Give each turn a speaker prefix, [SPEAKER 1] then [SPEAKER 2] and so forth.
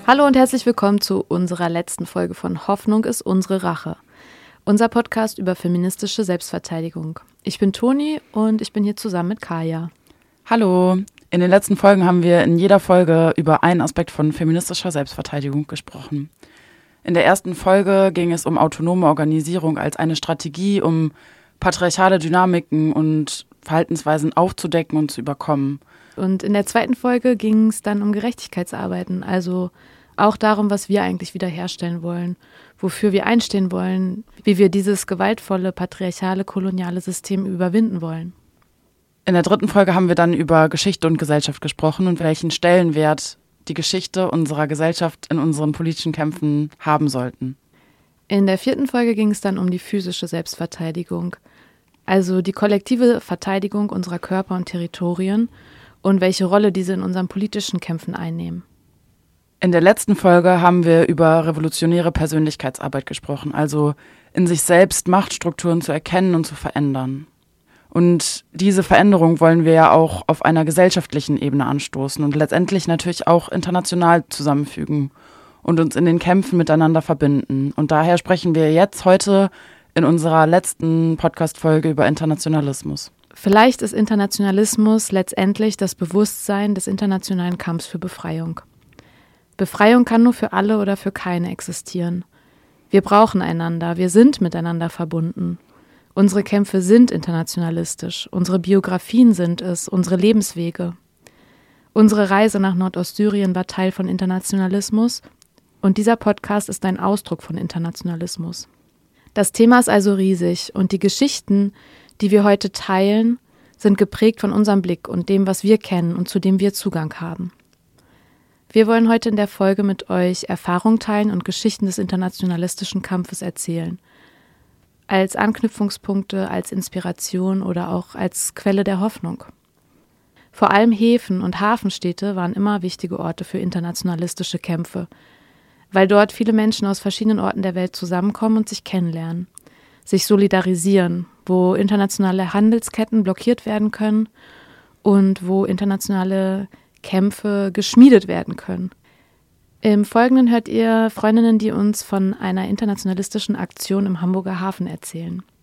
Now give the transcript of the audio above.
[SPEAKER 1] Hallo und herzlich willkommen zu unserer letzten Folge von Hoffnung ist unsere Rache. Unser Podcast über feministische Selbstverteidigung. Ich bin Toni und ich bin hier zusammen mit Kaya.
[SPEAKER 2] Hallo, in den letzten Folgen haben wir in jeder Folge über einen Aspekt von feministischer Selbstverteidigung gesprochen. In der ersten Folge ging es um autonome Organisierung als eine Strategie, um patriarchale Dynamiken und Verhaltensweisen aufzudecken und zu überkommen.
[SPEAKER 1] Und in der zweiten Folge ging es dann um Gerechtigkeitsarbeiten, also auch darum, was wir eigentlich wiederherstellen wollen, wofür wir einstehen wollen, wie wir dieses gewaltvolle, patriarchale, koloniale System überwinden wollen.
[SPEAKER 2] In der dritten Folge haben wir dann über Geschichte und Gesellschaft gesprochen und welchen Stellenwert die Geschichte unserer Gesellschaft in unseren politischen Kämpfen haben sollten.
[SPEAKER 1] In der vierten Folge ging es dann um die physische Selbstverteidigung, also die kollektive Verteidigung unserer Körper und Territorien und welche Rolle diese in unseren politischen Kämpfen einnehmen.
[SPEAKER 2] In der letzten Folge haben wir über revolutionäre Persönlichkeitsarbeit gesprochen, also in sich selbst Machtstrukturen zu erkennen und zu verändern. Und diese Veränderung wollen wir ja auch auf einer gesellschaftlichen Ebene anstoßen und letztendlich natürlich auch international zusammenfügen und uns in den Kämpfen miteinander verbinden. Und daher sprechen wir jetzt heute in unserer letzten Podcast-Folge über Internationalismus.
[SPEAKER 1] Vielleicht ist Internationalismus letztendlich das Bewusstsein des internationalen Kampfs für Befreiung. Befreiung kann nur für alle oder für keine existieren. Wir brauchen einander, wir sind miteinander verbunden. Unsere Kämpfe sind internationalistisch, unsere Biografien sind es, unsere Lebenswege. Unsere Reise nach Nordostsyrien war Teil von Internationalismus und dieser Podcast ist ein Ausdruck von Internationalismus. Das Thema ist also riesig und die Geschichten, die wir heute teilen, sind geprägt von unserem Blick und dem, was wir kennen und zu dem wir Zugang haben. Wir wollen heute in der Folge mit euch Erfahrungen teilen und Geschichten des internationalistischen Kampfes erzählen. Als Anknüpfungspunkte, als Inspiration oder auch als Quelle der Hoffnung. Vor allem Häfen und Hafenstädte waren immer wichtige Orte für internationalistische Kämpfe, weil dort viele Menschen aus verschiedenen Orten der Welt zusammenkommen und sich kennenlernen, sich solidarisieren, wo internationale Handelsketten blockiert werden können und wo internationale Kämpfe geschmiedet werden können. Im Folgenden hört ihr Freundinnen, die uns von einer internationalistischen Aktion im Hamburger Hafen erzählen.